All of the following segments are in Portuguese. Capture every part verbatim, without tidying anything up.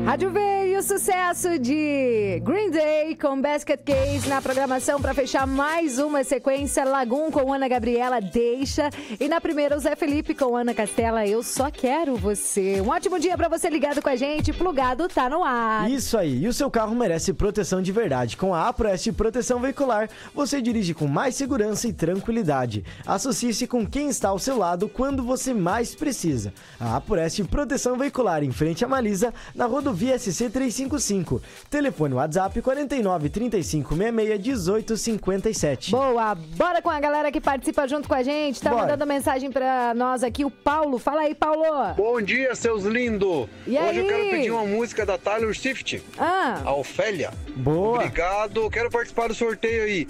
Rádio veio o sucesso de Green Day com Basket Case na programação para fechar mais uma sequência. Lagoon com Ana Gabriela, Deixa. E na primeira o Zé Felipe com Ana Castela, Eu Só Quero Você. Um ótimo dia para você ligado com a gente. Plugado tá no ar. Isso aí. E o seu carro merece proteção de verdade. Com a APROEST Proteção Veicular, você dirige com mais segurança e tranquilidade. Associe-se com quem está ao seu lado quando você mais precisa. A APROEST Proteção Veicular, em frente a Malisa, na rodovia S C trezentos e cinquenta e cinco. Telefone WhatsApp quarenta e nove, trinta e cinco, sessenta e seis, dezoito, cinquenta e sete. Boa, bora com a galera que participa junto com a gente. Tá Bora. mandando mensagem pra nós aqui, o Paulo. Fala aí, Paulo. Bom dia, seus lindos. E Hoje aí? eu quero pedir uma música da Taylor Swift. Ah. A Ofélia. Boa. Obrigado. Quero participar do sorteio aí.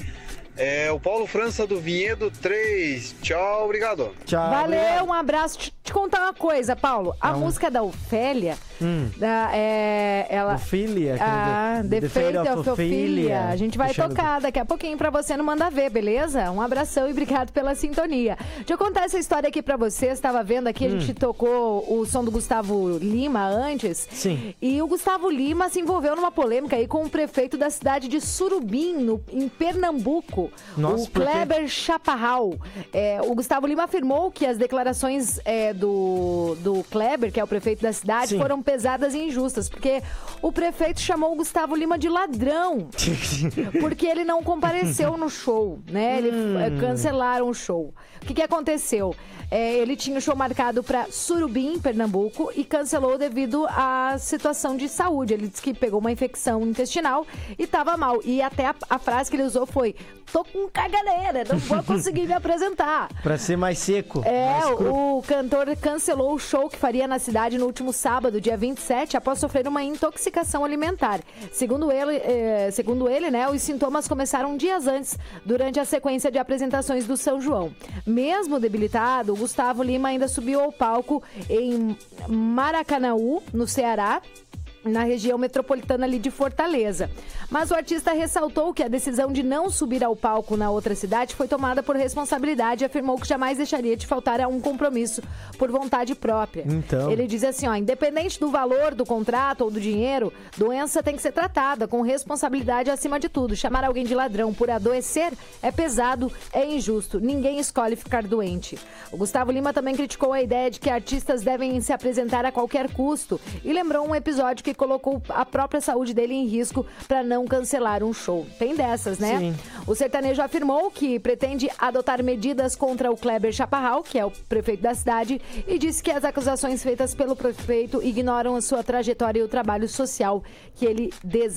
É o Paulo França do Vinhedo três. Tchau, obrigado. Tchau. Valeu, obrigado. um abraço. Te, te contar uma coisa, Paulo. A Não. música da Ofélia, Hum. da, é, ela... Ofília. Ah, The Defeito Fate of Ofília. A gente vai Deixando... tocar daqui a pouquinho pra você no Manda Ver, beleza? Um abração e obrigado pela sintonia. Deixa eu contar essa história aqui pra você. Estava vendo aqui, Hum. a gente tocou o som do Gustavo Lima antes. Sim. E o Gustavo Lima se envolveu numa polêmica aí com o prefeito da cidade de Surubim, no, em Pernambuco. Nossa, o Kleber Chaparral. É, o Gustavo Lima afirmou que as declarações é, do, do Kleber, que é o prefeito da cidade, Sim. foram pesadas e injustas, porque o prefeito chamou o Gustavo Lima de ladrão, porque ele não compareceu no show, né? Ele hum. cancelaram o show. O que, que aconteceu? É, ele tinha o show marcado para Surubim, Pernambuco, e cancelou devido à situação de saúde. Ele disse que pegou uma infecção intestinal e estava mal. E até a, a frase que ele usou foi: tô com caganeira, não vou conseguir me apresentar. Pra ser mais seco. É, mais o cantor cancelou o show que faria na cidade no último sábado, dia vinte e sete, após sofrer uma intoxicação alimentar. Segundo ele, eh, segundo ele, né, os sintomas começaram dias antes, durante a sequência de apresentações do São João. Mesmo debilitado, o Gustavo Lima ainda subiu ao palco em Maracanaú, no Ceará, na região metropolitana ali de Fortaleza. Mas o artista ressaltou que a decisão de não subir ao palco na outra cidade foi tomada por responsabilidade e afirmou que jamais deixaria de faltar a um compromisso por vontade própria. Então. Ele diz assim, ó, independente do valor do contrato ou do dinheiro, doença tem que ser tratada com responsabilidade acima de tudo. Chamar alguém de ladrão por adoecer é pesado, é injusto. Ninguém escolhe ficar doente. O Gustavo Lima também criticou a ideia de que artistas devem se apresentar a qualquer custo e lembrou um episódio que colocou a própria saúde dele em risco para não cancelar um show. Tem dessas, né? Sim. O sertanejo afirmou que pretende adotar medidas contra o Kleber Chaparral, que é o prefeito da cidade, e disse que as acusações feitas pelo prefeito ignoram a sua trajetória e o trabalho social que ele desenvolveu.